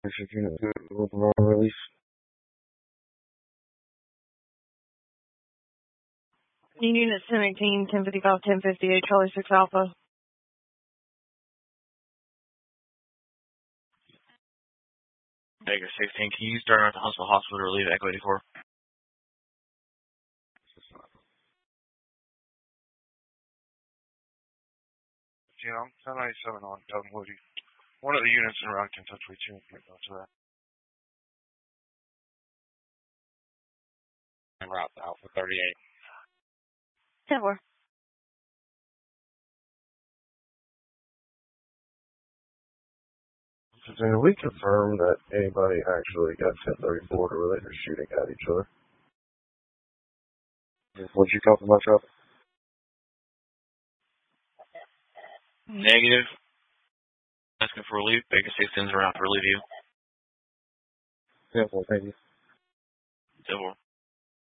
If you can do it with more release. Unit 17, 1055, 1058, Charlie 6 Alpha. Vegas 16, can you start at the Huntsville Hospital to relieve Echo 84? Yeah, I'm 1097 on Doug Woody. One of the units in around Kentucky, too, if you go to that. En route to Alpha 38. 10-4. Can we confirm that anybody actually got 1034 to where they were shooting at each other? What you talking about, Chuck? Negative. Asking for relief. Vegas 16's around to relieve you. Yeah, well, thank you. 10-4.